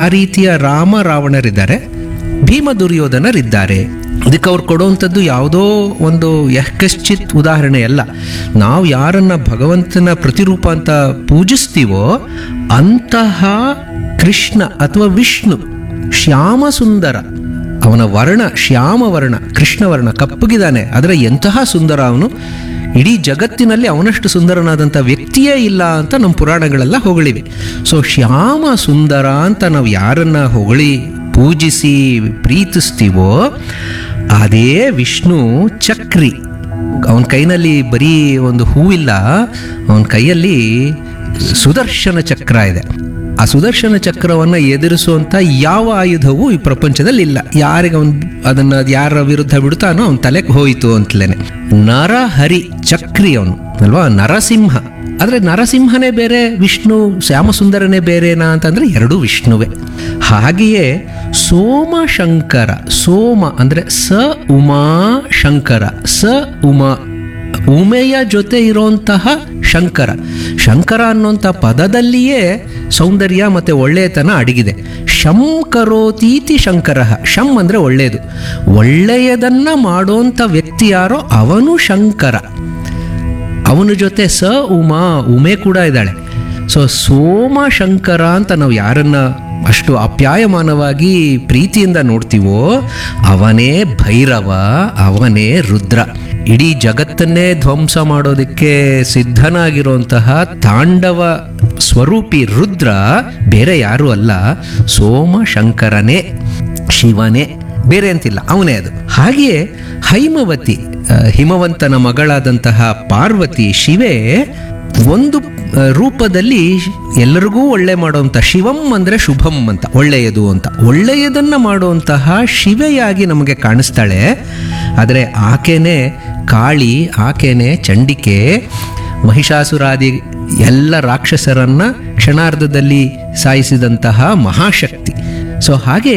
ರೀತಿಯ ರಾಮ ರಾವಣರಿದ್ದಾರೆ, ಭೀಮ ದುರ್ಯೋಧನರಿದ್ದಾರೆ. ಅದಕ್ಕೆ ಅವ್ರು ಕೊಡುವಂಥದ್ದು ಯಾವುದೋ ಒಂದು ಯಃಕಶ್ಚಿತ್ ಉದಾಹರಣೆ ಅಲ್ಲ. ನಾವು ಯಾರನ್ನ ಭಗವಂತನ ಪ್ರತಿರೂಪ ಅಂತ ಪೂಜಿಸ್ತೀವೋ ಅಂತಹ ಕೃಷ್ಣ ಅಥವಾ ವಿಷ್ಣು ಶ್ಯಾಮ ಸುಂದರ, ಅವನ ವರ್ಣ ಶ್ಯಾಮ ವರ್ಣ, ಕೃಷ್ಣ ವರ್ಣ, ಕಪ್ಪಗಿದ್ದಾನೆ, ಆದರೆ ಎಂತಹ ಸುಂದರ ಅವನು, ಇಡೀ ಜಗತ್ತಿನಲ್ಲಿ ಅವನಷ್ಟು ಸುಂದರನಾದಂಥ ವ್ಯಕ್ತಿಯೇ ಇಲ್ಲ ಅಂತ ನಮ್ಮ ಪುರಾಣಗಳೆಲ್ಲ ಹೊಗಳಿವೆ. ಸೊ ಶ್ಯಾಮ ಸುಂದರ ಅಂತ ನಾವು ಯಾರನ್ನ ಹೊಗಳಿ ಪೂಜಿಸಿ ಪ್ರೀತಿಸ್ತೀವೋ ಅದೇ ವಿಷ್ಣು ಚಕ್ರಿ. ಅವನ ಕೈನಲ್ಲಿ ಬರೀ ಒಂದು ಹೂವಿಲ್ಲ, ಅವನ ಕೈಯಲ್ಲಿ ಸುದರ್ಶನ ಚಕ್ರ ಇದೆ. ಆ ಸುದರ್ಶನ ಚಕ್ರವನ್ನು ಎದುರಿಸುವಂಥ ಯಾವ ಆಯುಧವೂ ಈ ಪ್ರಪಂಚದಲ್ಲಿ ಇಲ್ಲ. ಯಾರಿಗೆ ಅದನ್ನು ಯಾರ ವಿರುದ್ಧ ಬಿಡ್ತಾನೋ ಅವನ ತಲೆಗೆ ಹೋಯಿತು ಅಂತಲೇ. ನರಹರಿ ಚಕ್ರಿ ಅವನು ಅಲ್ವಾ, ನರಸಿಂಹ. ಆದರೆ ನರಸಿಂಹನೇ ಬೇರೆ, ವಿಷ್ಣು ಶ್ಯಾಮಸುಂದರನೇ ಬೇರೆನಾ ಅಂತಂದರೆ ಎರಡೂ ವಿಷ್ಣುವೇ. ಹಾಗೆಯೇ ಸೋಮಶಂಕರ, ಸೋಮ ಅಂದರೆ ಸ ಉಮಾ ಶಂಕರ, ಸ ಉಮಾ ಉಮೆಯ ಜೊತೆ ಇರೋಂತಹ ಶಂಕರ. ಶಂಕರ ಅನ್ನೋಂಥ ಪದದಲ್ಲಿಯೇ ಸೌಂದರ್ಯ ಮತ್ತು ಒಳ್ಳೆಯತನ ಅಡಗಿದೆ. ಶಂ ಕರೋತೀತಿ ಶಂಕರ, ಶಂ ಅಂದರೆ ಒಳ್ಳೆಯದು, ಒಳ್ಳೆಯದನ್ನು ಮಾಡೋಂಥ ವ್ಯಕ್ತಿ ಯಾರೋ ಅವನು ಶಂಕರ. ಅವನ ಜೊತೆ ಸ ಉಮಾ, ಉಮೆ ಕೂಡ ಇದ್ದಾಳೆ. ಸೊ ಸೋಮಶಂಕರ ಅಂತ ನಾವು ಯಾರನ್ನ ಅಷ್ಟು ಆಪ್ಯಾಯಮಾನವಾಗಿ ಪ್ರೀತಿಯಿಂದ ನೋಡ್ತೀವೋ ಅವನೇ ಭೈರವ, ಅವನೇ ರುದ್ರ. ಇಡೀ ಜಗತ್ತನ್ನೇ ಧ್ವಂಸ ಮಾಡೋದಕ್ಕೆ ಸಿದ್ಧನಾಗಿರುವಂತಹ ತಾಂಡವ ಸ್ವರೂಪಿ ರುದ್ರ ಬೇರೆ ಯಾರೂ ಅಲ್ಲ, ಸೋಮಶಂಕರನೇ, ಶಿವನೇ, ಬೇರೆ ಅಂತಿಲ್ಲ, ಅವನೇ ಅದು. ಹಾಗೆಯೇ ಹೈಮವತಿ, ಹಿಮವಂತನ ಮಗಳಾದಂತಹ ಪಾರ್ವತಿ, ಶಿವೆ ಒಂದು ರೂಪದಲ್ಲಿ ಎಲ್ಲರಿಗೂ ಒಳ್ಳೆ ಮಾಡುವಂಥ, ಶಿವಂ ಅಂದರೆ ಶುಭಂ ಅಂತ, ಒಳ್ಳೆಯದು ಅಂತ, ಒಳ್ಳೆಯದನ್ನ ಮಾಡುವಂತಹ ಶಿವೆಯಾಗಿ ನಮಗೆ ಕಾಣಿಸ್ತಾಳೆ. ಆದರೆ ಆಕೆನೇ ಕಾಳಿ, ಆಕೆನೇ ಚಂಡಿಕೆ, ಮಹಿಷಾಸುರಾದಿ ಎಲ್ಲ ರಾಕ್ಷಸರನ್ನ ಕ್ಷಣಾರ್ಧದಲ್ಲಿ ಸಾಯಿಸಿದಂತಹ ಮಹಾಶಕ್ತಿ. ಸೊ ಹಾಗೆ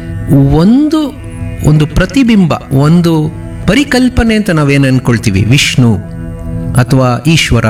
ಒಂದು ಪ್ರತಿಬಿಂಬ, ಒಂದು ಪರಿಕಲ್ಪನೆ ಅಂತ ನಾವೇನು ಅಂದ್ಕೊಳ್ತೀವಿ, ವಿಷ್ಣು ಅಥವಾ ಈಶ್ವರ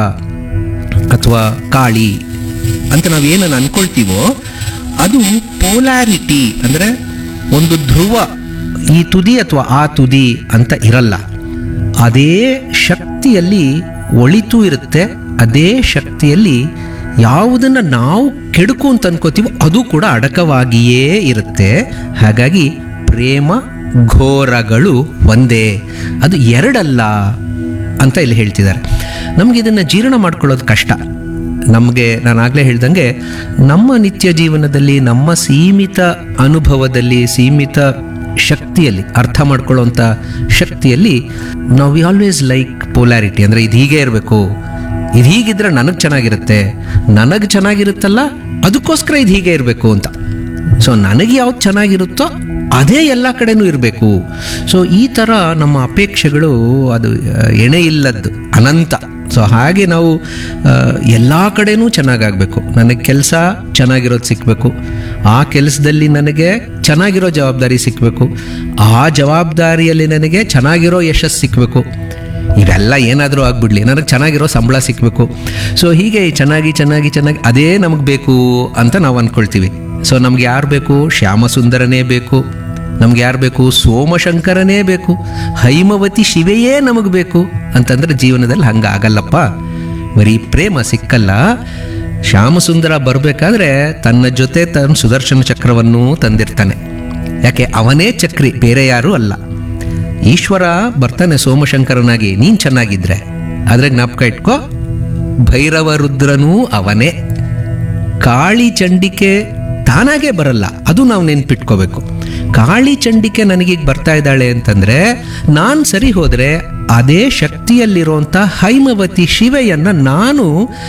ಅಥವಾ ಕಾಳಿ ಅಂತ ನಾವೇನನ್ನು ಅಂದ್ಕೊಳ್ತೀವೋ ಅದು ಪೋಲಾರಿಟಿ, ಅಂದರೆ ಒಂದು ಧ್ರುವ, ಈ ತುದಿ ಅಥವಾ ಆ ತುದಿ ಅಂತ ಇರಲ್ಲ. ಅದೇ ಶಕ್ತಿಯಲ್ಲಿ ಒಳಿತು ಇರುತ್ತೆ, ಅದೇ ಶಕ್ತಿಯಲ್ಲಿ ಯಾವುದನ್ನು ನಾವು ಕೆಡುಕು ಅಂತ ಅನ್ಕೋತೀವೋ ಅದು ಕೂಡ ಅಡಕವಾಗಿಯೇ ಇರುತ್ತೆ. ಹಾಗಾಗಿ ಪ್ರೇಮ ಘೋರಗಳು ಒಂದೇ, ಅದು ಎರಡಲ್ಲ ಅಂತ ಇಲ್ಲಿ ಹೇಳ್ತಿದ್ದಾರೆ. ನಮಗೆ ಇದನ್ನು ಜೀರ್ಣ ಮಾಡ್ಕೊಳ್ಳೋದು ಕಷ್ಟ. ನಮಗೆ ನಾನು ಆಗಲೇ ಹೇಳ್ದಂಗೆ ನಮ್ಮ ನಿತ್ಯ ಜೀವನದಲ್ಲಿ, ನಮ್ಮ ಸೀಮಿತ ಅನುಭವದಲ್ಲಿ, ಸೀಮಿತ ಶಕ್ತಿಯಲ್ಲಿ, ಅರ್ಥ ಮಾಡ್ಕೊಳ್ಳೋವಂಥ ಶಕ್ತಿಯಲ್ಲಿ ನಾವು ವಿ ಆಲ್ವೇಸ್ ಲೈಕ್ ಪೋಲಾರಿಟಿ. ಅಂದರೆ ಇದು ಹೀಗೆ ಇರಬೇಕು, ಇದು ಹೀಗಿದ್ರೆ ನನಗೆ ಚೆನ್ನಾಗಿರುತ್ತೆ, ನನಗೆ ಚೆನ್ನಾಗಿರುತ್ತಲ್ಲ ಅದಕ್ಕೋಸ್ಕರ ಇದು ಹೀಗೆ ಇರಬೇಕು ಅಂತ. ಸೊ ನನಗೆ ಯಾವ್ದು ಚೆನ್ನಾಗಿರುತ್ತೋ ಅದೇ ಎಲ್ಲ ಕಡೆನೂ ಇರಬೇಕು. ಸೊ ಈ ಥರ ನಮ್ಮ ಅಪೇಕ್ಷೆಗಳು ಅದು ಎಣೆ ಇಲ್ಲದ್ದು, ಅನಂತ. ಸೊ ಹಾಗೆ ನಾವು ಎಲ್ಲ ಕಡೆನೂ ಚೆನ್ನಾಗಾಗಬೇಕು, ನನಗೆ ಕೆಲಸ ಚೆನ್ನಾಗಿರೋದು ಸಿಕ್ಕಬೇಕು, ಆ ಕೆಲಸದಲ್ಲಿ ನನಗೆ ಚೆನ್ನಾಗಿರೋ ಜವಾಬ್ದಾರಿ ಸಿಕ್ಕಬೇಕು, ಆ ಜವಾಬ್ದಾರಿಯಲ್ಲಿ ನನಗೆ ಚೆನ್ನಾಗಿರೋ ಯಶಸ್ಸು ಸಿಕ್ಕಬೇಕು, ಇವೆಲ್ಲ ಏನಾದರೂ ಆಗಿಬಿಡ್ಲಿ, ನನಗೆ ಚೆನ್ನಾಗಿರೋ ಸಂಬಳ ಸಿಕ್ಕಬೇಕು. ಸೊ ಹೀಗೆ ಚೆನ್ನಾಗಿ ಅದೇ ನಮಗೆ ಬೇಕು ಅಂತ ನಾವು ಅಂದ್ಕೊಳ್ತೀವಿ. ಸೊ ನಮ್ಗೆ ಯಾರು ಬೇಕು? ಶ್ಯಾಮಸುಂದರನೇ ಬೇಕು. ನಮ್ಗೆ ಯಾರು ಬೇಕು? ಸೋಮಶಂಕರನೇ ಬೇಕು. ಹೈಮವತಿ ಶಿವೆಯೇ ನಮಗೆ ಬೇಕು ಅಂತಂದ್ರೆ ಜೀವನದಲ್ಲಿ ಹಂಗಾಗಲ್ಲಪ್ಪ, ಬರೀ ಪ್ರೇಮ ಸಿಕ್ಕಲ್ಲ. ಶ್ಯಾಮಸುಂದರ ಬರಬೇಕಾದ್ರೆ ತನ್ನ ಜೊತೆ ತನ್ನ ಸುದರ್ಶನ ಚಕ್ರವನ್ನು ತಂದಿರ್ತಾನೆ. ಯಾಕೆ? ಅವನೇ ಚಕ್ರಿ, ಬೇರೆ ಯಾರೂ ಅಲ್ಲ. ಈಶ್ವರ ಬರ್ತಾನೆ ಸೋಮಶಂಕರನಾಗಿ, ನೀನು ಚೆನ್ನಾಗಿದ್ರೆ. ಆದರೆ ಜ್ಞಾಪಕ ಇಟ್ಕೋ, ಭೈರವ ರುದ್ರನೂ ಅವನೇ. ಕಾಳಿ ಚಂಡಿಕೆ ತಾನಾಗೆ ಬರಲ್ಲ, ಅದು ನಾವು ನೆನ್ಪಿಟ್ಕೋಬೇಕು. ಕಾಳಿ ಚಂಡಿಕೆ ನನಗೀಗ ಬರ್ತಾ ಇದ್ದಾಳೆ ಅಂತಂದ್ರೆ ನಾನು ಸರಿ ಹೋದರೆ ಅದೇ ಶಕ್ತಿಯಲ್ಲಿರುವಂಥ ಹೈಮವತಿ ಶಿವೆಯನ್ನು ನಾನು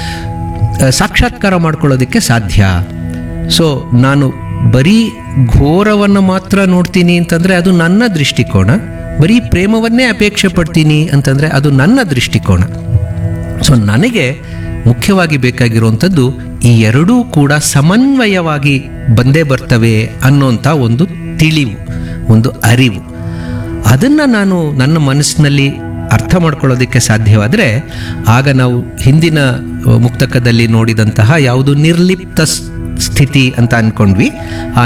ಸಾಕ್ಷಾತ್ಕಾರ ಮಾಡ್ಕೊಳ್ಳೋದಕ್ಕೆ ಸಾಧ್ಯ. ಸೊ ನಾನು ಬರೀ ಘೋರವನ್ನು ಮಾತ್ರ ನೋಡ್ತೀನಿ ಅಂತಂದರೆ ಅದು ನನ್ನ ದೃಷ್ಟಿಕೋನ, ಬರೀ ಪ್ರೇಮವನ್ನೇ ಅಪೇಕ್ಷೆ ಪಡ್ತೀನಿ ಅಂತಂದರೆ ಅದು ನನ್ನ ದೃಷ್ಟಿಕೋನ. ಸೊ ನನಗೆ ಮುಖ್ಯವಾಗಿ ಬೇಕಾಗಿರುವಂಥದ್ದು ಈ ಎರಡೂ ಕೂಡ ಸಮನ್ವಯವಾಗಿ ಬಂದೇ ಬರ್ತವೆ ಅನ್ನೋಂಥ ಒಂದು ತಿಳಿವು, ಒಂದು ಅರಿವು. ಅದನ್ನು ನಾನು ನನ್ನ ಮನಸ್ಸಿನಲ್ಲಿ ಅರ್ಥ ಮಾಡ್ಕೊಳ್ಳೋದಕ್ಕೆ ಸಾಧ್ಯವಾದರೆ ಆಗ ನಾವು ಹಿಂದಿನ ಮುಕ್ತಕದಲ್ಲಿ ನೋಡಿದಂತಹ ಯಾವುದು ನಿರ್ಲಿಪ್ತ ಸ್ಥಿತಿ ಅಂತ ಅಂದ್ಕೊಂಡ್ವಿ, ಆ